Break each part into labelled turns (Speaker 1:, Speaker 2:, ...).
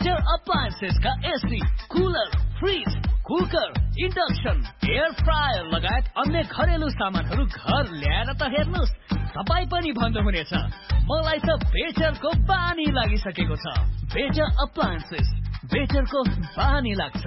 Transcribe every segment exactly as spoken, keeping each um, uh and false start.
Speaker 1: Better appliances का AC, cooler, fridge, cooker, induction, air fryer लगायत अन्य घरेलु सामानहरू घर ल्याएर त हेर्नुहोस्, तपाईँ पनि भन्नुहुनेछ मलाई त बेटरको बानी लागिसकेको छ। बेटर अप्लायन्सेस, बेटरको बानी लाग्छ।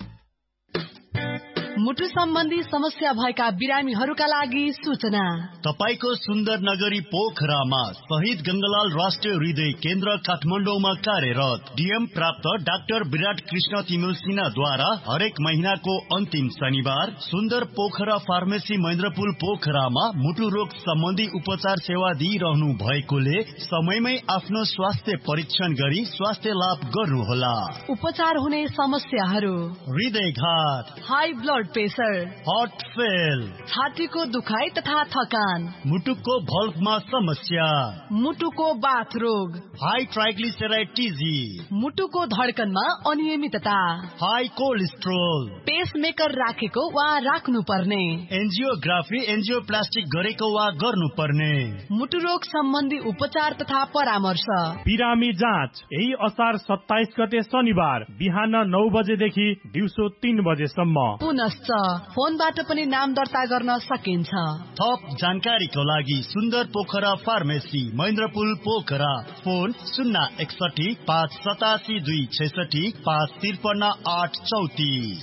Speaker 2: मुटु सम्बन्धी समस्या भएका बिरामीहरूका लागि सूचना।
Speaker 3: तपाईको सुन्दर नगरी पोखरामा शहीद गंगालाल राष्ट्रिय हृदय केन्द्र काठमाडौँमा कार्यरत डीएम प्राप्त डाक्टर विराट कृष्ण तिमिल सिन्हाद्वारा हरेक महीनाको अन्तिम शनिबार सुन्दर पोखरा फार्मेसी महेन्द्रपुल पोखरामा मुटु रोग सम्बन्धी उपचार सेवा दिइरहनु भएकोले समयमै आफ्नो स्वास्थ्य परीक्षण गरी स्वास्थ्य लाभ गर्नुहोला।
Speaker 2: उपचार हुने समस्याहरू:
Speaker 3: हृदयघात,
Speaker 2: high blood pressure,
Speaker 3: heart fail,
Speaker 2: छातीको दुखाइ तथा थकान,
Speaker 3: मुटुको भल्भमा समस्या,
Speaker 2: मुटुको बाथ रोग,
Speaker 3: हाई ट्राइग्लिसराइड टिजी,
Speaker 2: मुटुको धड्कनमा अनियमितता,
Speaker 3: हाई कोलेस्ट्रोल,
Speaker 2: पेसमेकर राखेको वा राख्नु पर्ने,
Speaker 3: एन्जियोग्राफी एन्जियोप्लास्टिक गरेको वा गर्नुपर्ने,
Speaker 2: मुटु रोग सम्बन्धी उपचार तथा परामर्श।
Speaker 4: बिरामी जाँच यही असार सत्ताइस गते शनिबार बिहान नौ बजेदेखि दिउँसो तीन बजेसम्म।
Speaker 2: पुनश्च फोनबाट पनि नाम दर्ता गर्न सकिन्छ।
Speaker 3: थप जानकारीको लागि सुन्दर पोखरा फार्मेसी महेन्द्रपुल पोखरा, फोन शून्य एकसठी पाँच सतासी दुई छैसठी पाँच त्रिपन्न आठ चौतिस।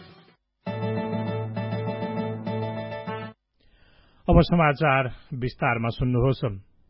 Speaker 4: अब समाचार विस्तारमा सुन्नुहोस्।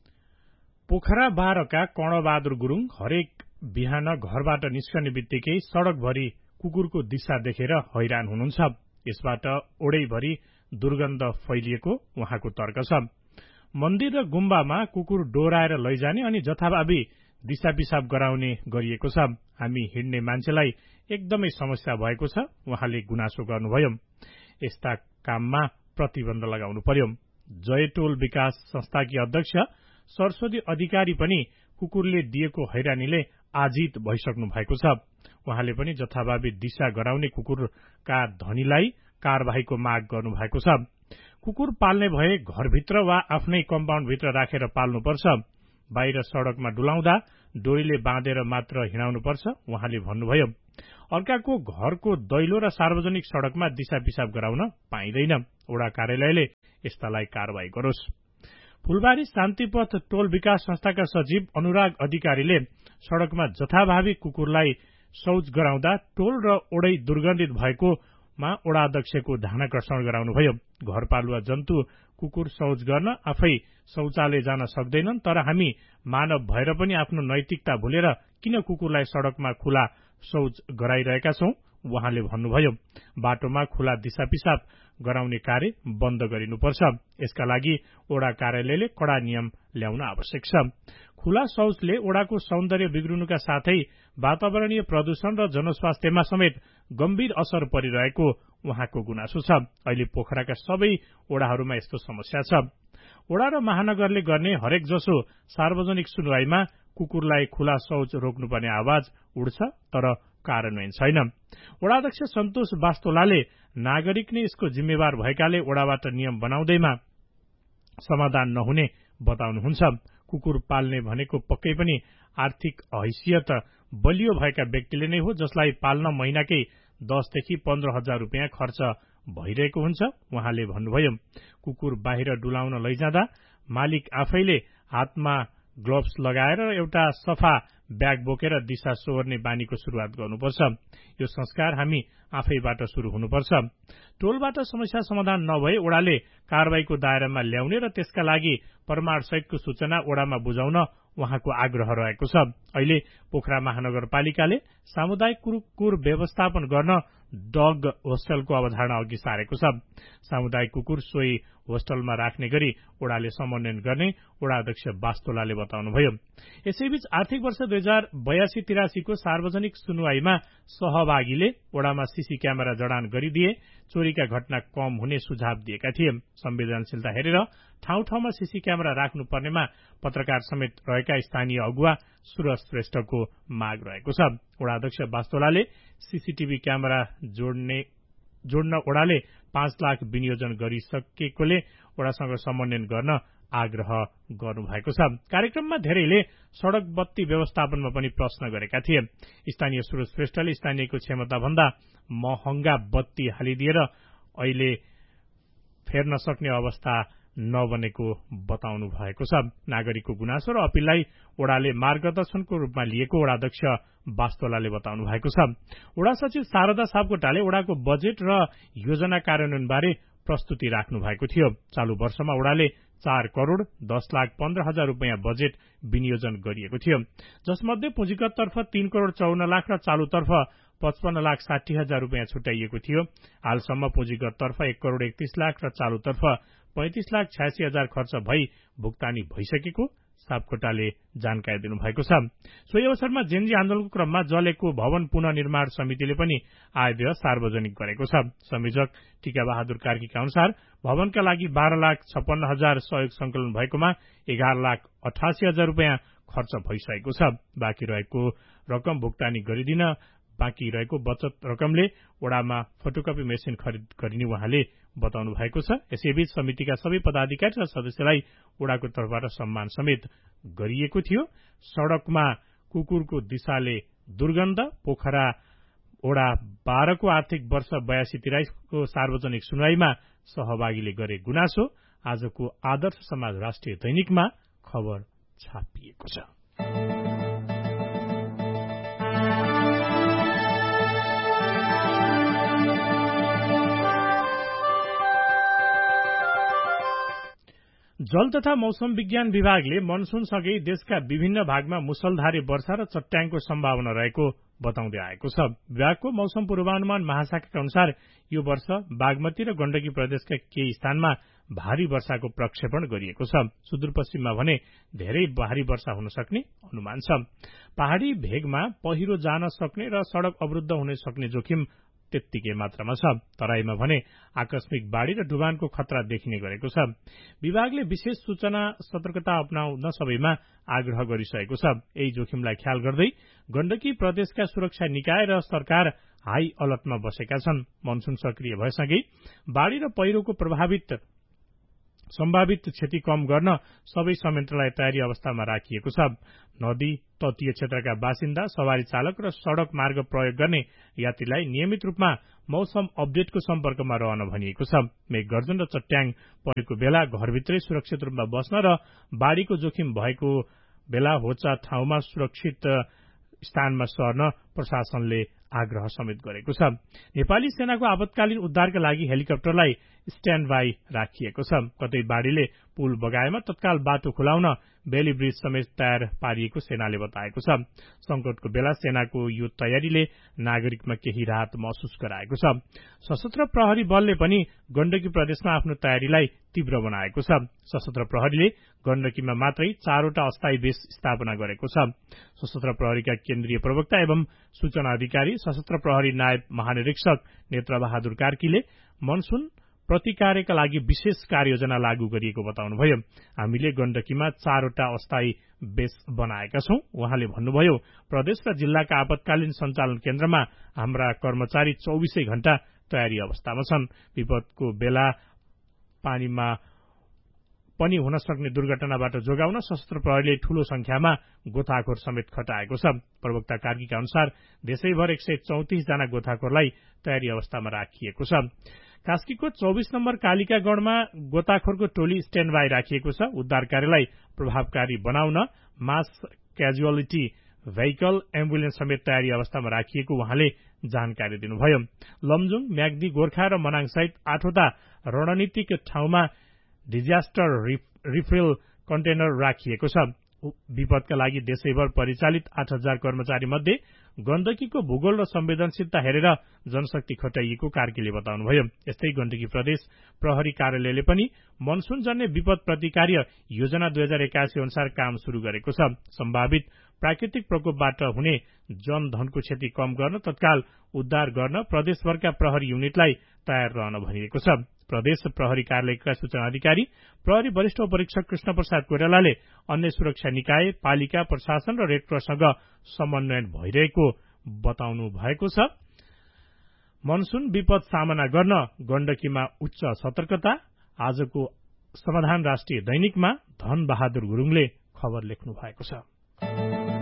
Speaker 4: पोखरा बाह्रका कर्णबहादुर गुरुङ हरेक बिहान घरबाट निस्कने बित्तिकै सड़कभरि कुकुरको दिशा देखेर हैरान हुनुहुन्छ। यसबाट ओडैभरि दुर्गन्ध फैलिएको उहाँको तर्क छ। मन्दिर र गुम्बामा कुकुर डोराएर लैजाने अनि जथाभावी दिशा पिसाब गराउने गरिएको छ। हामी हिँड्ने मान्छेलाई एकदमै समस्या भएको छ, उहाँले गुनासो गर्नुभयो। यस्ता काममा प्रतिबन्ध लगाउनु पर्यो। जयटोल विकास संस्थाकी अध्यक्ष सरस्वती अधिकारी पनि कुकुरले दिएको हैरानीले आजित भइसक्नु भएको छ। उहाँले पनि जथाभावी दिशा गराउने कुकुरका धनीलाई कारबाहीको माग गर्नु भएको छ। कुकुर पाल्ने भए घरभित्र वा आफ्नै कम्पाउन्डभित्र राखेर पाल्नुपर्छ। बाहिर सड़कमा डुलाउँदा डोरीले बाँधेर मात्र हिँडाउनुपर्छ उहाँले भन्नुभयो। अर्काको घरको दैलो र सार्वजनिक सड़कमा दिशा पिसाब गराउन पाइँदैन। वडा कार्यालयले यस्तालाई कारबाही गरोस्। फुलबारी शान्तिपथ टोल विकास संस्थाका सचिव अनुराग अधिकारीले सड़कमा जथाभावी कुकुरलाई शौच गराउँदा टोल र ओडै दुर्गन्धित भएकोमा ओडा अध्यक्षको ध्यानाकर्षण गराउनुभयो। घरपालुवा जन्तु कुकुर शौच गर्न आफै शौचालय जान सक्दैनन्, तर हामी मानव भएर पनि आफ्नो नैतिकता भुलेर किन कुकुरलाई सड़कमा खुला शौच गराइरहेका छौं उहाँले भन्नुभयो। बाटोमा खुला दिशा पिसाब गराउने कार्य बन्द गरिनुपर्छ। यसका लागि ओडा कार्यालयले कडा नियम ल्याउन आवश्यक छ। खुला शौचले ओडाको सौन्दर्य बिग्रिनुका साथै वातावरणीय प्रदूषण र जनस्वास्थ्यमा समेत गम्भीर असर परिरहेको उहाँको गुनासो छ। अहिले पोखराका सबै ओडाहरूमा यस्तो समस्या छ। ओडा र महानगरले गर्ने हरेक जसो सार्वजनिक सुनवाईमा कुकुरलाई खुला शौच रोक्नुपर्ने आवाज उड्छ, तर कार्यान्वयन छैन। ओडाध्यक्ष सन्तोष वास्तोलाले नागरिक नै यसको जिम्मेवार भएकाले ओडाबाट नियम बनाउँदैमा समाधान नहुने बताउनुहुन्छ। कुकुर पाल्ने भनेको पक्कै पनि आर्थिक हैसियत बलियो भएका व्यक्तिले नै हो, जसलाई पाल्न महिनाकै दसदेखि पन्ध्र हजार रुपियाँ खर्च भइरहेको हुन्छ उहाँले भन्नुभयो। कुकुर बाहिर डुलाउन लैजाँदा मालिक आफैले हातमा ग्लोभ्स लगाएर एउटा सफा ब्याग बोकेर दिशा सोहोर्ने बानीको शुरूआत गर्नुपर्छ। यो संस्कार हामी आफैबाट शुरू हुनुपर्छ। टोलबाट समस्या समाधान नभए ओडाले कारबाहीको दायरामा ल्याउने र त्यसका लागि प्रमाणसहितको सूचना ओडामा बुझाउन उहाँको आग्रह रहेको छ। अहिले पोखरा महानगरपालिकाले सामुदायिक कुकुर व्यवस्थापन गर्न डग होस्टलको अवधारणा अघि सारेको छ। सामुदायिक कुकुर सोही होस्टलमा राख्ने गरी ओडाले समन्वयन गर्ने ओडा अध्यक्ष वास्तोलाले बताउनुभयो। यसैबीच आर्थिक वर्ष दुई हजार बयासी तिरासीको सार्वजनिक सुनवाईमा सहभागीले ओडामा सीसी क्यामेरा जडान गरिदिए चोरीका घटना कम हुने सुझाव दिएका थिए। संवेदनशीलता हेरेर ठाउँ ठाउँमा सीसी क्यामेरा राख्नुपर्नेमा पत्रकार समेत रहेका स्थानीय अगुवा सुरज श्रेष्ठको माग रहेको छ। ओडा अध्यक्ष वास्तोलाले सीसीटीभी क्यामेरा जोड्ने जोड्न ओडाले पाँच लाख विनियोजन गरिसकेकोले ओडासँग समन्वयन गर्न आग्रह गर्नुभएको छ। कार्यक्रममा धेरैले सड़क बत्ती व्यवस्थापनमा पनि प्रश्न गरेका थिए। स्थानीय सुरज श्रेष्ठले स्थानीयको क्षमताभन्दा महँगा बत्ती हालिदिएर अहिले फेर्न सक्ने अवस्था नबनेको बताउनु भएको छ। नागरिकको गुनासो र अपीललाई ओडाले मार्गदर्शनको रूपमा लिएको ओडाध्यक्ष वास्तोलाले बताउनु भएको छ। ओडा सचिव शारदा सापकोटाले ओडाको बजेट र योजना कार्यान्वयनबारे प्रस्तुति राख्नु भएको थियो। चालू वर्षमा ओडाले चार करोड़ दस लाख पन्ध्र हजार रूपियाँ बजेट विनियोजन गरिएको थियो, जसमध्ये पुँजीगततर्फ तीन करोड़ चौन्न लाख र चालूतर्फ पचपन्न लाख साठी हजार रूपियाँ छुट्याइएको थियो। हालसम्म पुँजीगततर्फ एक करोड़ एकतीस लाख र चालूतर्फ पैंतिस लाख छयासी हजार खर्च भई भुक्तानी भइसकेको सापकोटाले जानकारी दिनुभएको छ। सोही अवसरमा जेनजी आन्दोलनको क्रममा जलेको भवन पुनर्निर्माण समितिले पनि आय व्यय सार्वजनिक गरेको छ। संयोजक टीका बहादुर कार्कीका अनुसार भवनका लागि बाह्र लाख छप्पन्न हजार सहयोग संकलन भएकोमा एघार लाख अठासी हजार रूपियाँ खर्च भइसकेको छ। बाँकी रहेको रकम भुक्तानी गरिदिन बाँकी रहेको बचत रकमले ओडामा फोटोकपी मेसिन खरिद गरिने उहाँले बताउनु भएको छ। यसैबीच समितिका सबै पदाधिकारी र सदस्यलाई ओडाको तर्फबाट सम्मान समेत गरिएको थियो। सड़कमा कुकुरको दिशाले दुर्गन्ध पोखरा ओडा बाह्रको आर्थिक वर्ष बयासी तिराइसको सार्वजनिक सुनवाईमा सहभागीले गरे गुनासो आजको आदर्श समाज राष्ट्रिय दैनिकमा खबर छापिएको छ। जल तथा मौसम विज्ञान विभागले मनसूनसँगै देशका विभिन्न भागमा मुसलधारे वर्षा र चट्याङको सम्भावना रहेको बताउँदै आएको छ। विभागको मौसम पूर्वानुमान महाशाखाका अनुसार यो वर्ष बागमती र गण्डकी प्रदेशका केही स्थानमा भारी वर्षाको प्रक्षेपण गरिएको छ। सुदूरपश्चिममा भने धेरै भारी वर्षा हुन सक्ने अनुमान छ। पहाड़ी भेगमा पहिरो जान सक्ने र सड़क अवरुद्ध हुन सक्ने जोखिम त्यत्तिकै मात्रामा छ। तराईमा भने आकस्मिक बाढ़ी र डुबानको खतरा देखिने गरेको छ। विभागले विशेष सूचना सतर्कता अपनाउन सबैमा आग्रह गरिसकेको छ। यही जोखिमलाई ख्याल गर्दै गण्डकी प्रदेशका सुरक्षा निकाय र सरकार हाई अलर्टमा बसेका छन्। मनसून सक्रिय भएसँगै बाढ़ी र पहिरोको प्रभावित सम्भावित क्षति कम गर्न सबै संयन्त्रलाई तयारी अवस्थामा राखिएको छ। नदी तटीय क्षेत्रका बासिन्दा, सवारी चालक र सड़क मार्ग प्रयोग गर्ने यात्रीलाई नियमित रूपमा मौसम अपडेटको सम्पर्कमा रहन भनिएको छ। मेघगर्जन र चट्याङ परेको बेला घरभित्रै सुरक्षित रूपमा बस्न र बाढ़ीको जोखिम भएको बेला होचा ठाउँमा सुरक्षित स्थानमा सर्न प्रशासनले आग्रह समेत गरेको छ। नेपाली सेनाको आपतकालीन उद्धारका लागि हेलिकप्टरलाई स्ट्याण्ड बाई राखिएको छ। कतै बाढ़ीले पुल बगाएमा तत्काल बाटो खुलाउन बेली ब्रिज समेत तयार पारिएको सेनाले बताएको छ। संकटको बेला सेनाको यो तयारीले नागरिकमा केही राहत महसुस गराएको छ। सशस्त्र प्रहरी बलले पनि गण्डकी प्रदेशमा आफ्नो तयारीलाई तीव्र बनाएको छ। सशस्त्र प्रहरीले गण्डकीमा मात्रै चारवटा अस्थायी बेस स्थापना गरेको छ। सशस्त्र प्रहरीका केन्द्रीय प्रवक्ता एवं सूचना अधिकारी सशस्त्र प्रहरी नायब महानिरीक्षक नेत्रबहादुर कार्कीले मनसून प्रतिकारका लागि विशेष कार्ययोजना लागू गरिएको बताउनुभयो। हामीले गण्डकीमा चारवटा अस्थायी बेस बनाएका छौं। उहाँले भन्नुभयो, प्रदेश र जिल्लाका आपतकालीन सञ्चालन केन्द्रमा हाम्रा कर्मचारी चौबीसै घण्टा तयारी अवस्थामा छन्। विपदको बेला पानीमा पनि हुन सक्ने दुर्घटनाबाट जोगाउन सशस्त्र प्रहरीले ठूलो संख्यामा गोताखोर समेत खटाएको छ। प्रवक्ता कार्कीका अनुसार देशैभर एक सय चौतिस जना गोताखोरलाई तयारी अवस्थामा राखिएको छ। कास्कीको चौबीस नम्बर कालिका गढ़मा गोताखोरको टोली स्ट्याण्ड बाई राखिएको छ। उद्धार कार्यलाई प्रभावकारी बनाउन मास क्याजुअलिटी भेहिकल एम्बुलेन्स समेत तयारी अवस्थामा राखिएको उहाँले जानकारी दिनुभयो। लमजुङ, म्याग्दी, गोर्खा र मनाङ सहित आठवटा रणनीतिक ठाउँमा डिजास्टर रिफिल कन्टेनर राखिएको छ। विपदका लागि देशैभर परिचालित आठ हजार कर्मचारी मध्ये गण्डकीको भूगोल र संवेदनशीलता हेरेर जनशक्ति खटाइएको कार्कीले बताउनुभयो। यस्तै गण्डकी प्रदेश प्रहरी कार्यालयले पनि मनसून जन्य विपद प्रतिकार्य योजना दुई हजार एकासी अनुसार काम शुरू गरेको छ। सम्भावित प्राकृतिक प्रकोपबाट हुने जनधनको क्षति कम गर्न तत्काल उद्धार गर्न प्रदेशभरका प्रहरी युनिटलाई तयार रहन भनिएको छ। प्रदेश प्रहरी कार्यालयका सूचना अधिकारी प्रहरी वरिष्ठ उपरीक्षक कृष्ण प्रसाद कोइरालाले अन्य सुरक्षा निकाय, पालिका प्रशासन र रेडक्रससँग समन्वय भइरहेको बताउनु भएको छ। मनसून विपद सामना गर्न गण्डकीमा उच्च सतर्कता। आजको समाधान राष्ट्रिय दैनिकमा धन बहादुर गुरुङले खबर लेख्नु भएको छ।